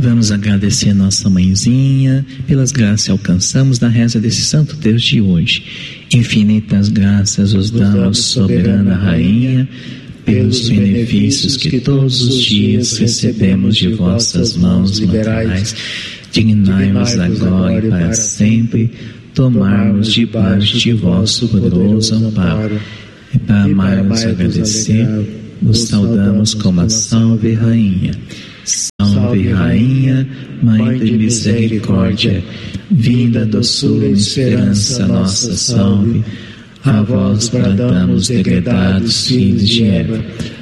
Vamos agradecer nossa mãezinha pelas graças que alcançamos na reza desse santo Deus de hoje. Infinitas graças os damos, soberana Rainha, pelos benefícios que todos os dias recebemos de vossas mãos maternais. Dignai-nos agora e para sempre tomarmos debaixo de vosso poderoso amparo. E para mais agradecer, vos saudamos como a Salve Rainha. Salve Rainha, Mãe de misericórdia, vinda, doçura e esperança nossa, salve. A vós bradamos, degredados filhos de Eva,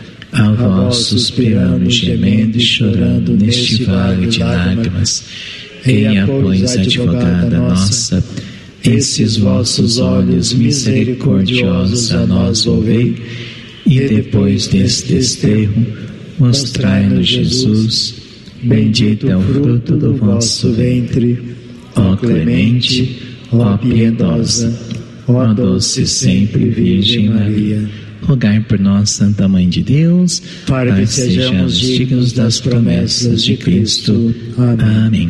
a vós suspiramos, gemendo e chorando neste vale de lágrimas. Eia, pois, advogada nossa, esses vossos olhos misericordiosos a nós volvei, e depois desse desterro mostrai-nos Jesus. Bendito é o fruto do vosso ventre, ó clemente, ó piedosa, ó doce sempre Virgem Maria. Rogai por nós, Santa Mãe de Deus, para que sejamos dignos das promessas de Cristo. Amém.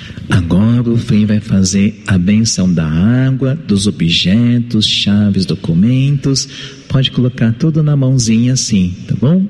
Agora o Frei vai fazer a bênção da água, dos objetos, chaves, documentos. Pode colocar tudo na mãozinha assim, tá bom?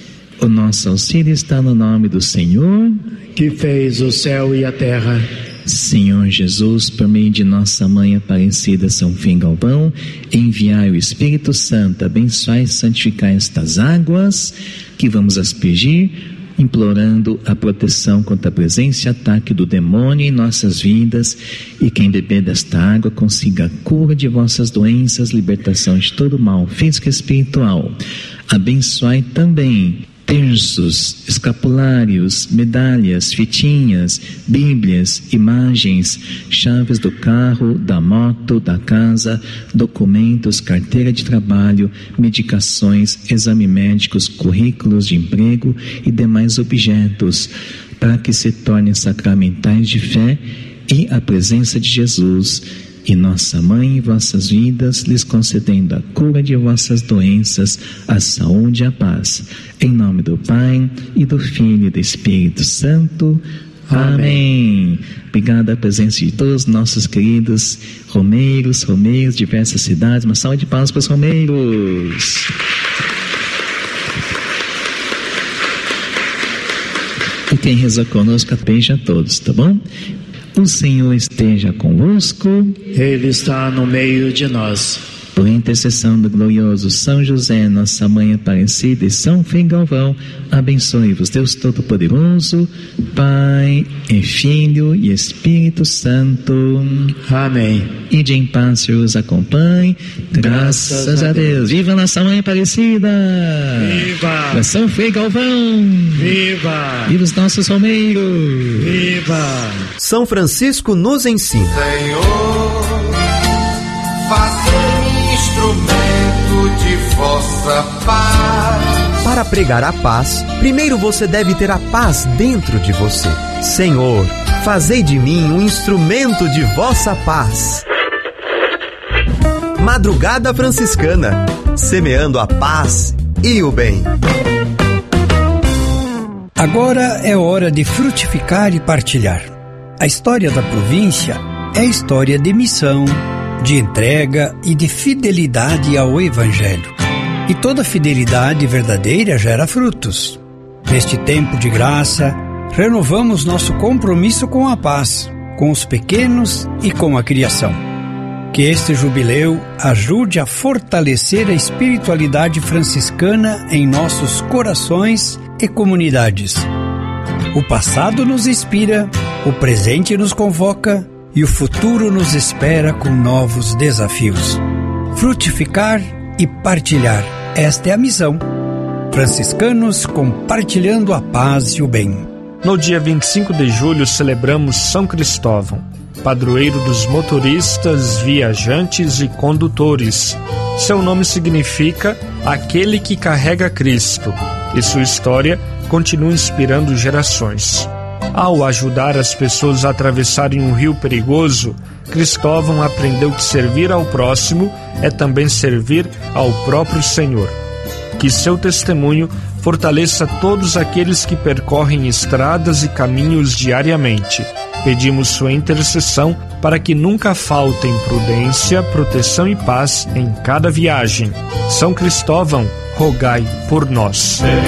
O nosso auxílio está no nome do Senhor, que fez o céu e a terra. Senhor Jesus, por meio de nossa Mãe Aparecida São Fim Galvão, enviai o Espírito Santo, abençoai e santificai estas águas que vamos aspergir, implorando a proteção contra a presença e ataque do demônio em nossas vidas, e quem beber desta água consiga a cura de vossas doenças, libertação de todo mal físico e espiritual. Abençoai também terços, escapulários, medalhas, fitinhas, bíblias, imagens, chaves do carro, da moto, da casa, documentos, carteira de trabalho, medicações, exame médicos, currículos de emprego e demais objetos, para que se tornem sacramentais de fé e a presença de Jesus e nossa Mãe em vossas vidas, lhes concedendo a cura de vossas doenças, a saúde e a paz. Em nome do Pai, e do Filho e do Espírito Santo. Amém. Obrigado à presença de todos os nossos queridos romeiros, diversas cidades. Uma salva de palmas para os romeiros. E quem rezou conosco, beija a todos, tá bom? O Senhor esteja convosco. Ele está no meio de nós. Por intercessão do glorioso São José, nossa Mãe Aparecida e São Fim Galvão, abençoe-vos Deus Todo-Poderoso, Pai e Filho e Espírito Santo. Amém. Ide em paz, Senhor os acompanhe. Graças a Deus. Viva nossa Mãe Aparecida. Viva. São Fim Galvão. Viva. Viva os nossos romeiros. Viva. São Francisco nos ensina. Senhor, faça-me instrumento de vossa paz. Para pregar a paz, primeiro você deve ter a paz dentro de você. Senhor, fazei de mim um instrumento de vossa paz. Madrugada Franciscana, semeando a paz e o bem. Agora é hora de frutificar e partilhar. A história da província é a história de missão, de entrega e de fidelidade ao Evangelho. E toda fidelidade verdadeira gera frutos. Neste tempo de graça, renovamos nosso compromisso com a paz, com os pequenos e com a criação. Que este jubileu ajude a fortalecer a espiritualidade franciscana em nossos corações e comunidades. O passado nos inspira, o presente nos convoca e o futuro nos espera com novos desafios. Frutificar e partilhar, esta é a missão. Franciscanos compartilhando a paz e o bem. No dia 25 de julho celebramos São Cristóvão, padroeiro dos motoristas, viajantes e condutores. Seu nome significa aquele que carrega Cristo, e sua história continua inspirando gerações. Ao ajudar as pessoas a atravessarem um rio perigoso, Cristóvão aprendeu que servir ao próximo é também servir ao próprio Senhor. Que que seu testemunho fortaleça todos aqueles que percorrem estradas e caminhos diariamente. Pedimos sua intercessão para que nunca faltem prudência, proteção e paz em cada viagem. São Cristóvão, rogai por nós.